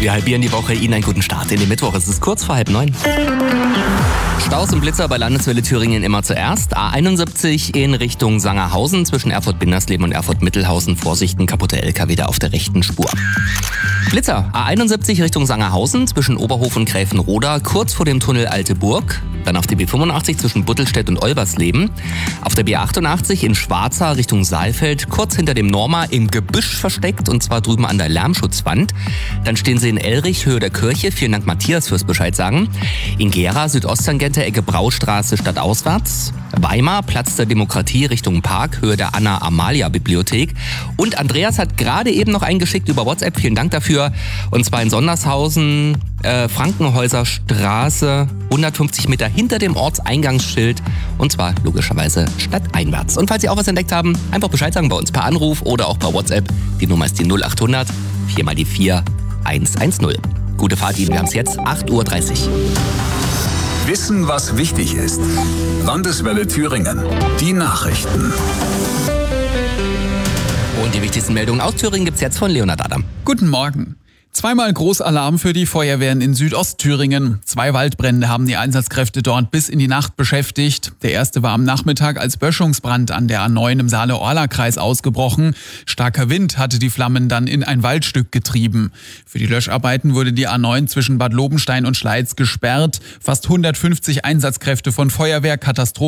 Wir halbieren die Woche. Ihnen einen guten Start in den Mittwoch. Es ist kurz vor 8:30. Staus und Blitzer bei Landeswelle Thüringen immer zuerst. A71 in Richtung Sangerhausen zwischen Erfurt-Bindersleben und Erfurt-Mittelhausen. Vorsichten, kaputte LKW da auf der rechten Spur. Blitzer, A71 Richtung Sangerhausen zwischen Oberhof und Gräfenroda, kurz vor dem Tunnel Alte Burg. Dann auf der B85 zwischen Buttelstedt und Olbersleben. Auf der B88 in Schwarza Richtung Saalfeld, kurz hinter dem Norma im Gebüsch versteckt, und zwar drüben an der Lärmschutzwand. Dann stehen Sie in Elrich, Höhe der Kirche. Vielen Dank, Matthias, fürs Bescheid sagen. In Gera, Südosttangente, Ecke Braustraße, stadtauswärts. Weimar, Platz der Demokratie Richtung Park, Höhe der Anna-Amalia-Bibliothek. Und Andreas hat gerade eben noch eingeschickt über WhatsApp, vielen Dank dafür. Und zwar in Sondershausen, Frankenhäuser Straße, 150 Meter hinter dem Ortseingangsschild. Und zwar logischerweise stadteinwärts. Und falls Sie auch was entdeckt haben, einfach Bescheid sagen bei uns per Anruf oder auch per WhatsApp. Die Nummer ist die 0800 4 mal die 4 110. Gute Fahrt Ihnen, wir haben es jetzt 8:30 Uhr. Wissen, was wichtig ist. Landeswelle Thüringen. Die Nachrichten. Und die wichtigsten Meldungen aus Thüringen gibt's jetzt von Leonhard Adam. Guten Morgen. Zweimal Großalarm für die Feuerwehren in Südostthüringen. 2 Waldbrände haben die Einsatzkräfte dort bis in die Nacht beschäftigt. Der erste war am Nachmittag als Böschungsbrand an der A9 im Saale-Orla-Kreis ausgebrochen. Starker Wind hatte die Flammen dann in ein Waldstück getrieben. Für die Löscharbeiten wurde die A9 zwischen Bad Lobenstein und Schleiz gesperrt. Fast 150 Einsatzkräfte von Feuerwehr, Katastrophen